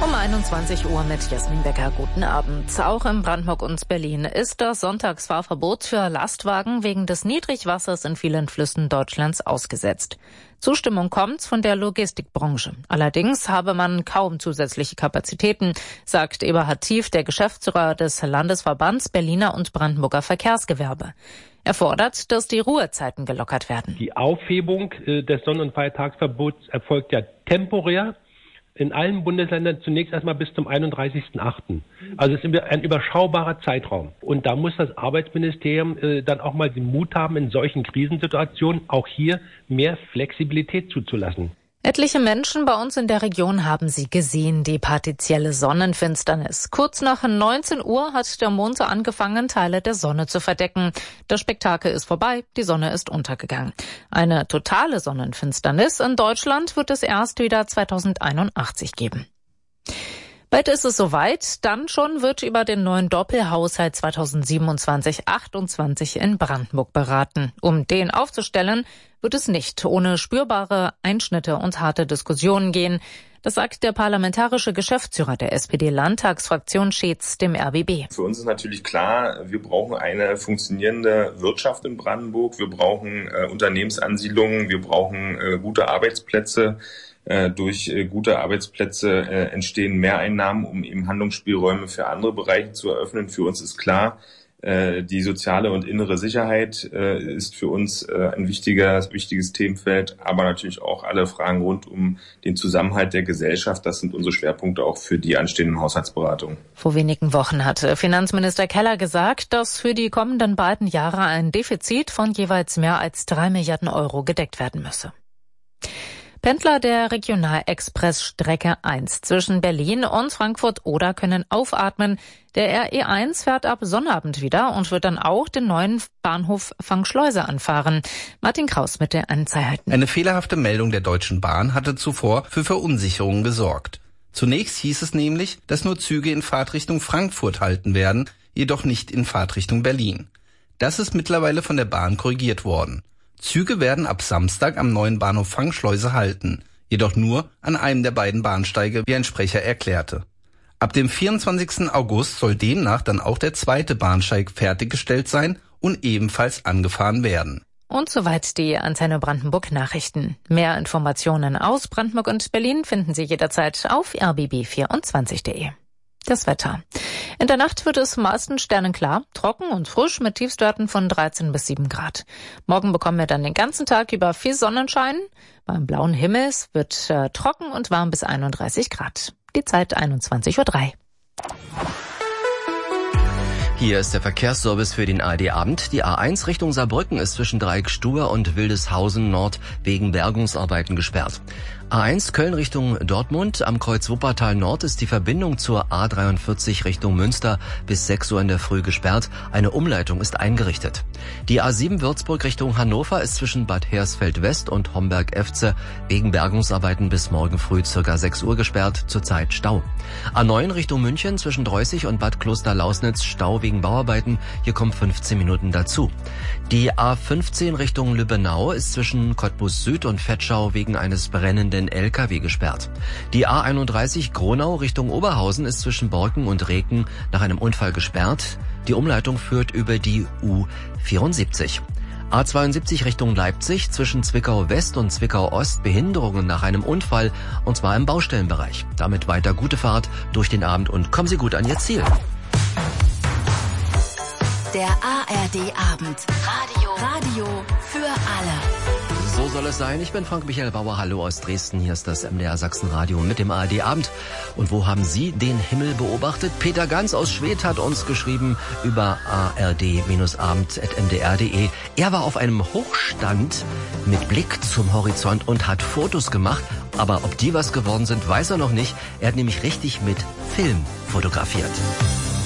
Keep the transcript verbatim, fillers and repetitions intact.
Um einundzwanzig Uhr mit Jasmin Becker. Guten Abend. Auch in Brandenburg und Berlin ist das Sonntagsfahrverbot für Lastwagen wegen des Niedrigwassers in vielen Flüssen Deutschlands ausgesetzt. Zustimmung kommt von der Logistikbranche. Allerdings habe man kaum zusätzliche Kapazitäten, sagt Eberhard Tief, der Geschäftsführer des Landesverbands Berliner und Brandenburger Verkehrsgewerbe. Er fordert, dass die Ruhezeiten gelockert werden. Die Aufhebung des Sonn- und Feiertagsverbots erfolgt ja temporär in allen Bundesländern zunächst erstmal bis zum einunddreißigsten achten Also es ist ein überschaubarer Zeitraum. Und da muss das Arbeitsministerium äh, dann auch mal den Mut haben, in solchen Krisensituationen auch hier mehr Flexibilität zuzulassen. Etliche Menschen bei uns in der Region haben sie gesehen, die partielle Sonnenfinsternis. Kurz nach neunzehn Uhr hat der Mond angefangen, Teile der Sonne zu verdecken. Das Spektakel ist vorbei, die Sonne ist untergegangen. Eine totale Sonnenfinsternis in Deutschland wird es erst wieder zweitausendeinundachtzig geben. Bald ist es soweit, dann schon wird über den neuen Doppelhaushalt zweitausendsiebenundzwanzig achtundzwanzig in Brandenburg beraten. Um den aufzustellen, wird es nicht ohne spürbare Einschnitte und harte Diskussionen gehen. Das sagt der parlamentarische Geschäftsführer der S P D-Landtagsfraktion Scheetz dem R B B. Für uns ist natürlich klar, wir brauchen eine funktionierende Wirtschaft in Brandenburg. Wir brauchen äh, Unternehmensansiedlungen, wir brauchen äh, gute Arbeitsplätze. Äh, durch äh, gute Arbeitsplätze äh, entstehen Mehreinnahmen, um eben Handlungsspielräume für andere Bereiche zu eröffnen. Für uns ist klar, äh, die soziale und innere Sicherheit äh, ist für uns äh, ein wichtiger, wichtiges Themenfeld, aber natürlich auch alle Fragen rund um den Zusammenhalt der Gesellschaft. Das sind unsere Schwerpunkte auch für die anstehenden Haushaltsberatungen. Vor wenigen Wochen hatte Finanzminister Keller gesagt, dass für die kommenden beiden Jahre ein Defizit von jeweils mehr als drei Milliarden Euro gedeckt werden müsse. Pendler der Regionalexpress-Strecke eins zwischen Berlin und Frankfurt-Oder können aufatmen. Der R E eins fährt ab Sonnabend wieder und wird dann auch den neuen Bahnhof Fangschleuse anfahren. Martin Kraus mit den Einzelheiten. Eine fehlerhafte Meldung der Deutschen Bahn hatte zuvor für Verunsicherung gesorgt. Zunächst hieß es nämlich, dass nur Züge in Fahrtrichtung Frankfurt halten werden, jedoch nicht in Fahrtrichtung Berlin. Das ist mittlerweile von der Bahn korrigiert worden. Züge werden ab Samstag am neuen Bahnhof Fangschleuse halten, jedoch nur an einem der beiden Bahnsteige, wie ein Sprecher erklärte. Ab dem vierundzwanzigsten August soll demnach dann auch der zweite Bahnsteig fertiggestellt sein und ebenfalls angefahren werden. Und soweit die Antenne Brandenburg Nachrichten. Mehr Informationen aus Brandenburg und Berlin finden Sie jederzeit auf r b b vierundzwanzig punkt de. Das Wetter. In der Nacht wird es meistens sternenklar, trocken und frisch mit Tiefstwerten von dreizehn bis sieben Grad. Morgen bekommen wir dann den ganzen Tag über viel Sonnenschein. Beim blauen Himmel wird äh, trocken und warm bis einunddreißig Grad. Die Zeit einundzwanzig Uhr drei. Hier ist der Verkehrsservice für den A R D-Abend. Die A eins Richtung Saarbrücken ist zwischen Dreieckstubbe und Wildeshausen Nord wegen Bergungsarbeiten gesperrt. A eins Köln Richtung Dortmund. Am Kreuz Wuppertal Nord ist die Verbindung zur A dreiundvierzig Richtung Münster bis sechs Uhr in der Früh gesperrt. Eine Umleitung ist eingerichtet. Die A sieben Würzburg Richtung Hannover ist zwischen Bad Hersfeld West und Homberg-Efze wegen Bergungsarbeiten bis morgen früh circa sechs Uhr gesperrt, zurzeit Stau. A neun Richtung München zwischen Dreußig und Bad Kloster-Lausnitz Stau wegen Bauarbeiten. Hier kommen fünfzehn Minuten dazu. Die A fünfzehn Richtung Lübbenau ist zwischen Cottbus Süd und Vetschau wegen eines brennenden L K W gesperrt. Die A einunddreißig Gronau Richtung Oberhausen ist zwischen Borken und Reken nach einem Unfall gesperrt. Die Umleitung führt über die U vierundsiebzig. A zweiundsiebzig Richtung Leipzig zwischen Zwickau West und Zwickau Ost Behinderungen nach einem Unfall, und zwar im Baustellenbereich. Damit weiter gute Fahrt durch den Abend und kommen Sie gut an Ihr Ziel. Der A R D-Abend. Radio. Radio für alle. So soll es sein. Ich bin Frank-Michael Bauer. Hallo aus Dresden. Hier ist das M D R Sachsen-Radio mit dem A R D-Abend. Und wo haben Sie den Himmel beobachtet? Peter Ganz aus Schwedt hat uns geschrieben über a r d abend punkt m d r punkt de. Er war auf einem Hochstand mit Blick zum Horizont und hat Fotos gemacht. Aber ob die was geworden sind, weiß er noch nicht. Er hat nämlich richtig mit Film fotografiert.